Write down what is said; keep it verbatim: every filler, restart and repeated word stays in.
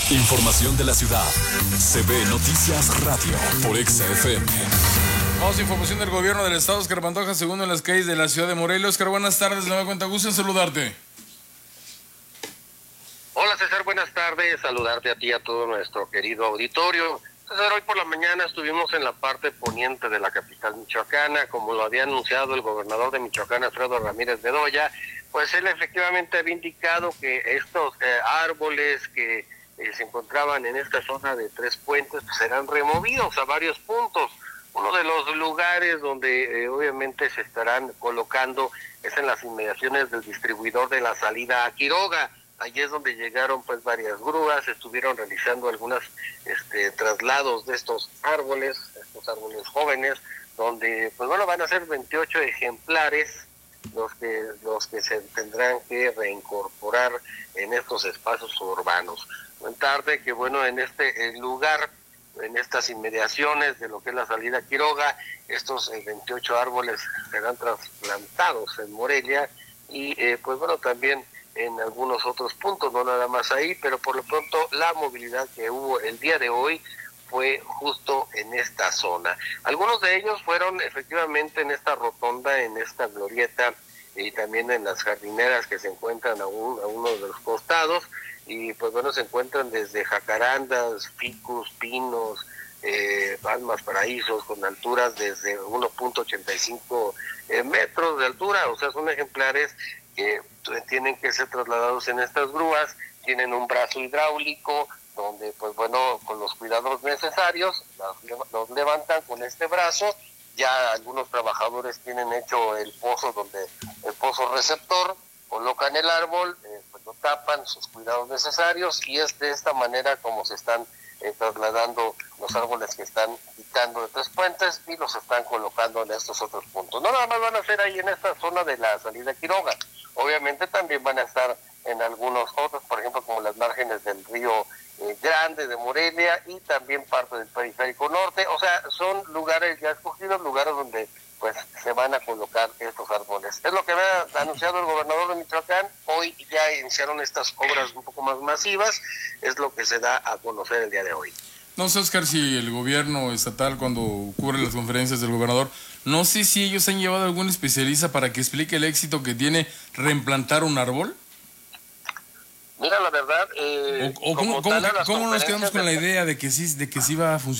Información de la ciudad. C B Noticias Radio por Exa F M. Vamos a información del gobierno del estado. Oscar Pantoja, segundo en las calles de la ciudad de Morelia. Oscar, buenas tardes, le doy cuenta, gusto en saludarte. Hola César, buenas tardes, saludarte a ti y a todo nuestro querido auditorio. César, hoy por la mañana estuvimos en la parte poniente de la capital michoacana, como lo había anunciado el gobernador de Michoacán, Alfredo Ramírez Bedoya. Pues él efectivamente había indicado que estos eh, árboles que eh, se encontraban en esta zona de Tres Puentes pues, serán removidos a varios puntos. Uno de los lugares donde eh, obviamente se estarán colocando es en las inmediaciones del distribuidor de la salida a Quiroga. Allí es donde llegaron pues varias grúas, estuvieron realizando algunos este, traslados de estos árboles, estos árboles jóvenes, donde pues bueno van a ser veintiocho ejemplares los que los que se tendrán que reincorporar en estos espacios urbanos. Tarde que bueno en este lugar, en estas inmediaciones de lo que es la salida Quiroga, estos eh, veintiocho árboles serán trasplantados en Morelia y eh, pues bueno también en algunos otros puntos, no nada más ahí, pero por lo pronto la movilidad que hubo el día de hoy fue justo en esta zona. Algunos de ellos fueron efectivamente en esta rotonda, en esta glorieta y también en las jardineras que se encuentran a, un, a uno de los costados y pues bueno, se encuentran desde jacarandas, ficus, pinos, eh, palmas, paraísos con alturas desde uno punto ochenta y cinco eh, metros de altura, o sea, son ejemplares que tienen que ser trasladados en estas grúas, tienen un brazo hidráulico, donde pues bueno, con los cuidados necesarios, los, los levantan con este brazo, ya algunos trabajadores tienen hecho el pozo, donde el pozo receptor, colocan el árbol, eh, pues lo tapan, sus cuidados necesarios, y es de esta manera como se están eh, trasladando los árboles que están quitando de Tres Puentes y los están colocando en estos otros puntos. No nada más van a ser ahí en esta zona de la salida Quiroga, obviamente también van a estar en algunos otros, por ejemplo como las márgenes del río eh, Grande de Morelia y también parte del periférico norte, o sea, son lugares ya escogidos, lugares donde pues se van a colocar estos árboles. Es lo que había anunciado el gobernador de Michoacán. Hoy ya iniciaron estas obras un poco más masivas, es lo que se da a conocer el día de hoy. No sé, Oscar, si el gobierno estatal, cuando cubre las conferencias del gobernador, no sé si ellos han llevado a algún especialista para que explique el éxito que tiene reimplantar un árbol. Mira, la verdad... Eh, o, o cómo, cómo, cómo nos quedamos con la idea de que sí, de que sí va a funcionar.